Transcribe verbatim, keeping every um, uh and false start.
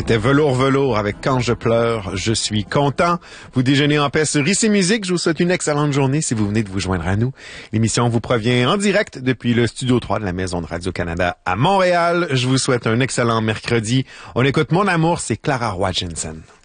C'était Velours Velours avec Quand je pleure, je suis content. Vous déjeunez en paix sur Ici Musique. Je vous souhaite une excellente journée si vous venez de vous joindre à nous. L'émission vous provient en direct depuis le Studio trois de la Maison de Radio-Canada à Montréal. Je vous souhaite un excellent mercredi. On écoute Mon amour, c'est Clara Roy Jensen.